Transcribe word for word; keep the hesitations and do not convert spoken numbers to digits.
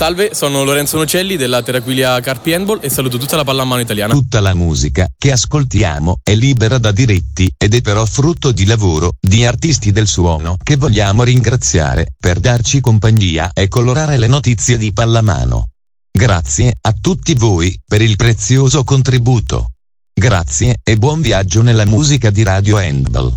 Salve, sono Lorenzo Nocelli della Terraquilia Carpi Handball e saluto tutta la pallamano italiana. Tutta la musica che ascoltiamo è libera da diritti ed è però frutto di lavoro di artisti del suono che vogliamo ringraziare per darci compagnia e colorare le notizie di pallamano. Grazie a tutti voi per il prezioso contributo. Grazie e buon viaggio nella musica di Radio Handball.